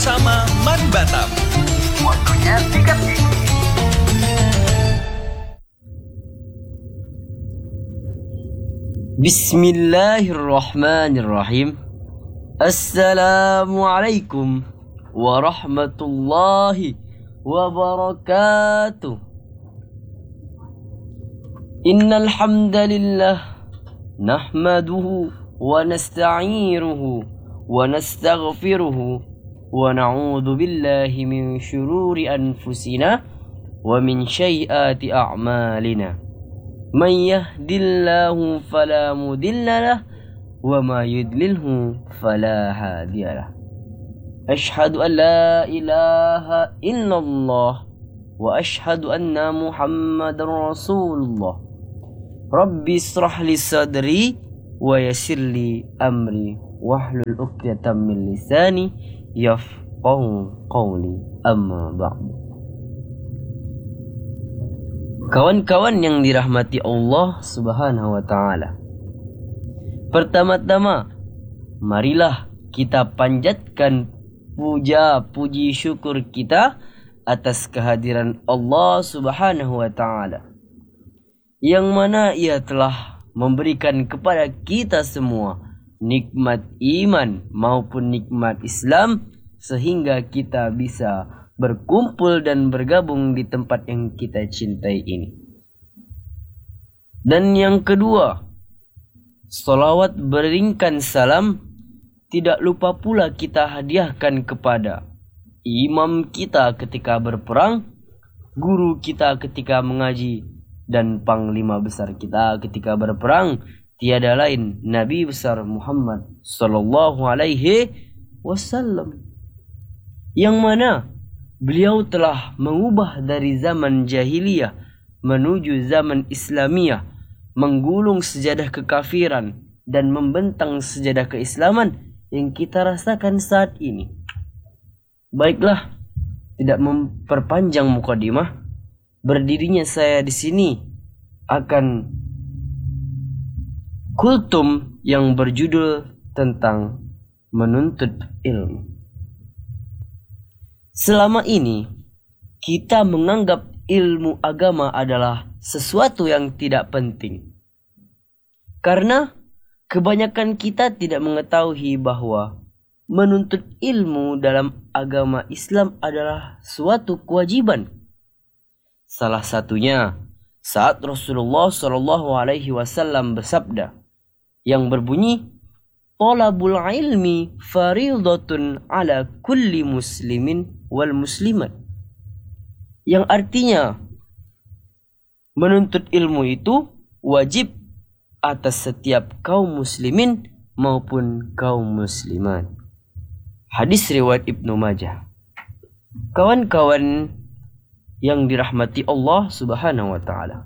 bersama Man Batam. Waktunya sikat gigi. Bismillahirrahmanirrahim. Assalamualaikum warahmatullahi wabarakatuh. Innal hamdalillah nahmaduhu wa nasta'inuhu wa nastaghfiruhu wa na'udzu billahi min syururi anfusina wa min sayyiati a'malina. Man yahdillahu fala mudilla wa ma yudlilhu fala hadiyalah. Ashhadu an la ilaha illallah wa ashhadu anna Muhammadar Rasulullah. Rabbi israh li sadri wa yassir li amri wahlul 'uqdatam min lisani yafqahu qawli, amma ba'du. Kawan-kawan yang dirahmati Allah Subhanahu wa taala. Pertama-tama, marilah kita panjatkan puji syukur kita atas kehadiran Allah Subhanahu wa taala, yang mana Ia telah memberikan kepada kita semua nikmat iman maupun nikmat Islam, sehingga kita bisa berkumpul dan bergabung di tempat yang kita cintai ini. Dan yang kedua, salawat beringkan salam tidak lupa pula kita hadiahkan kepada imam kita ketika berperang, guru kita ketika mengaji, dan panglima besar kita ketika berperang, tiada lain Nabi besar Muhammad sallallahu alaihi wasallam, yang mana beliau telah mengubah dari zaman jahiliyah menuju zaman Islamiyah, menggulung sejadah kekafiran dan membentang sejadah keislaman yang kita rasakan saat ini. Baiklah, tidak memperpanjang mukadimah, berdirinya saya di sini akan kultum yang berjudul tentang menuntut ilmu. Selama ini kita menganggap ilmu agama adalah sesuatu yang tidak penting, karena kebanyakan kita tidak mengetahui bahwa menuntut ilmu dalam agama Islam adalah suatu kewajiban. Salah satunya saat Rasulullah Shallallahu Alaihi Wasallam bersabda yang berbunyi, "Talabul ilmi faridatun ala kulli muslimin wal muslimat," yang artinya menuntut ilmu itu wajib atas setiap kaum muslimin maupun kaum muslimat. Hadis riwayat Ibnu Majah. Kawan-kawan yang dirahmati Allah Subhanahu wa taala,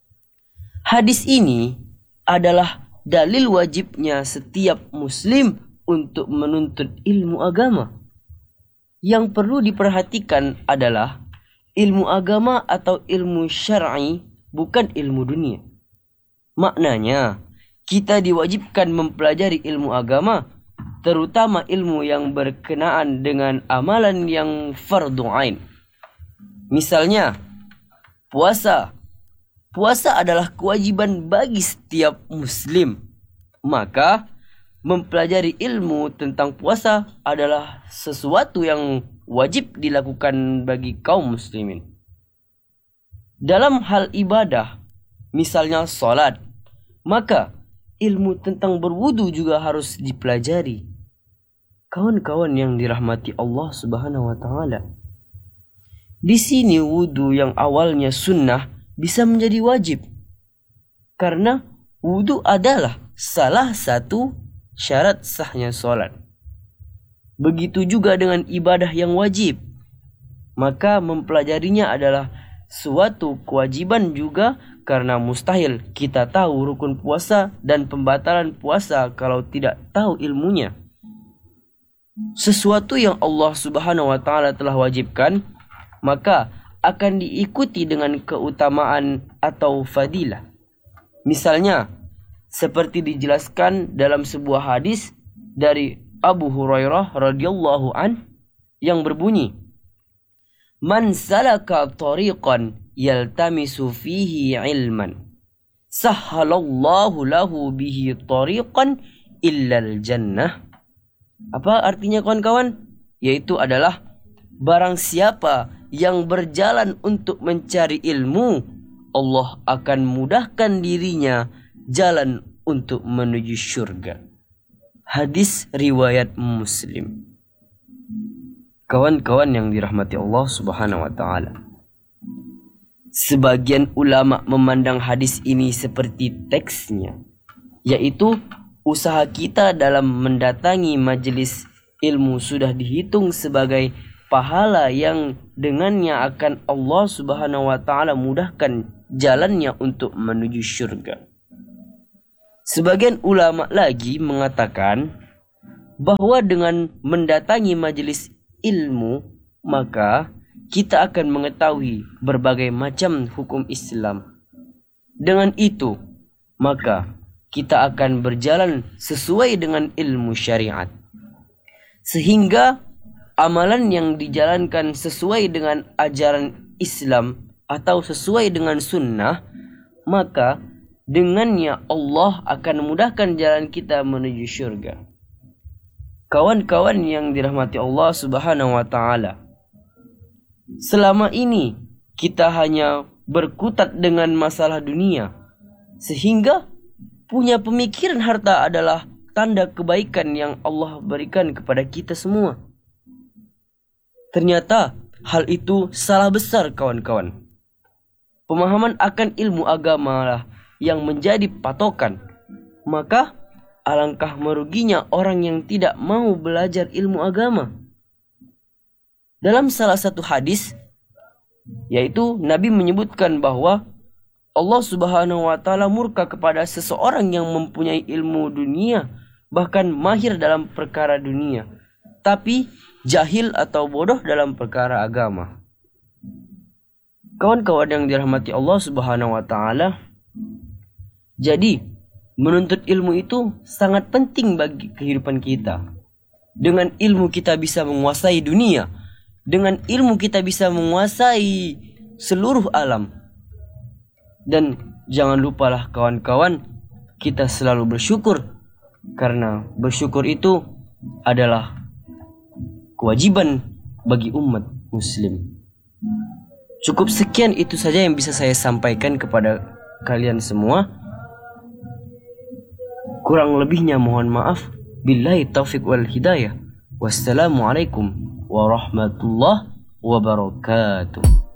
hadis ini adalah dalil wajibnya setiap muslim untuk menuntut ilmu agama. Yang perlu diperhatikan adalah ilmu agama atau ilmu syar'i, bukan ilmu dunia. Maknanya, kita diwajibkan mempelajari ilmu agama, terutama ilmu yang berkenaan dengan amalan yang fardhu ain. Misalnya, puasa. Puasa adalah kewajiban bagi setiap muslim. Maka, mempelajari ilmu tentang puasa adalah sesuatu yang wajib dilakukan bagi kaum muslimin. Dalam hal ibadah, misalnya salat, maka ilmu tentang berwudu juga harus dipelajari. Kawan-kawan yang dirahmati Allah Subhanahu wa taala, di sini wudu yang awalnya sunnah bisa menjadi wajib, karena wudu adalah salah satu syarat sahnya salat. Begitu juga dengan ibadah yang wajib, maka mempelajarinya adalah suatu kewajiban juga, karena mustahil kita tahu rukun puasa dan pembatalan puasa kalau tidak tahu ilmunya. Sesuatu yang Allah Subhanahu wa taala telah wajibkan, maka akan diikuti dengan keutamaan atau fadilah. Misalnya, seperti dijelaskan dalam sebuah hadis dari Abu Hurairah radhiyallahu an, yang berbunyi, "Man salaka tariqan yaltamisu fihi ilman, sahhalallahu lahu bihi tariqan illal jannah." Apa artinya kawan-kawan? Yaitu adalah barang siapa yang berjalan untuk mencari ilmu, Allah akan mudahkan dirinya jalan untuk menuju surga. Hadis riwayat Muslim. Kawan-kawan yang dirahmati Allah Subhanahu wa taala. Sebagian ulama memandang hadis ini seperti teksnya, yaitu usaha kita dalam mendatangi majelis ilmu sudah dihitung sebagai pahala yang dengannya akan Allah Subhanahu wa taala mudahkan jalannya untuk menuju surga. Sebagian ulama lagi mengatakan bahwa dengan mendatangi majelis ilmu, maka kita akan mengetahui berbagai macam hukum Islam. Dengan itu, maka kita akan berjalan sesuai dengan ilmu syariat. Sehingga amalan yang dijalankan sesuai dengan ajaran Islam atau sesuai dengan sunnah, maka dengannya Allah akan memudahkan jalan kita menuju syurga. Kawan-kawan yang dirahmati Allah Subhanahu wa taala, selama ini kita hanya berkutat dengan masalah dunia, sehingga punya pemikiran harta adalah tanda kebaikan yang Allah berikan kepada kita semua. Ternyata hal itu salah besar kawan-kawan. Pemahaman akan ilmu agama lah yang menjadi patokan. Maka alangkah meruginya orang yang tidak mau belajar ilmu agama. Dalam salah satu hadis, yaitu Nabi menyebutkan bahwa Allah Subhanahu wa taala murka kepada seseorang yang mempunyai ilmu dunia, bahkan mahir dalam perkara dunia, tapi jahil atau bodoh dalam perkara agama. Kawan-kawan yang dirahmati Allah Subhanahu wa taala, jadi menuntut ilmu itu sangat penting bagi kehidupan kita. Dengan ilmu kita bisa menguasai dunia, dengan ilmu kita bisa menguasai seluruh alam. Dan jangan lupalah kawan-kawan, kita selalu bersyukur, karena bersyukur itu adalah kewajiban bagi umat muslim. Cukup sekian itu saja yang bisa saya sampaikan kepada kalian semua. Kurang lebihnya mohon maaf. Billahi taufiq wal hidayah. Wassalamualaikum warahmatullahi wabarakatuh.